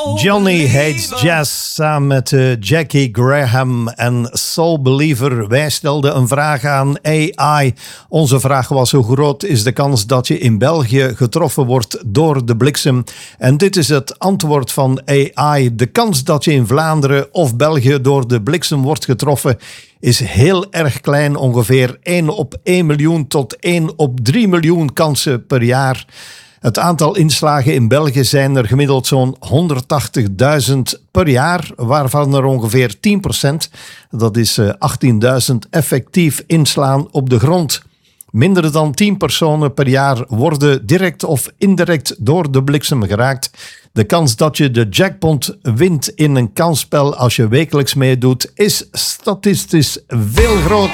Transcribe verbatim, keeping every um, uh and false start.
Johnny Hates Jazz samen met uh, Jackie Graham en Soul Believer. Wij stelden een vraag aan A I. Onze vraag was: hoe groot is de kans dat je in België getroffen wordt door de bliksem? En dit is het antwoord van A I. De kans dat je in Vlaanderen of België door de bliksem wordt getroffen is heel erg klein. Ongeveer één op één miljoen tot één op drie miljoen kansen per jaar. Het aantal inslagen in België zijn er gemiddeld zo'n honderdtachtigduizend per jaar, waarvan er ongeveer tien procent, dat is achttienduizend, effectief inslaan op de grond. Minder dan tien personen per jaar worden direct of indirect door de bliksem geraakt. De kans dat je de jackpot wint in een kansspel als je wekelijks meedoet is statistisch veel groter.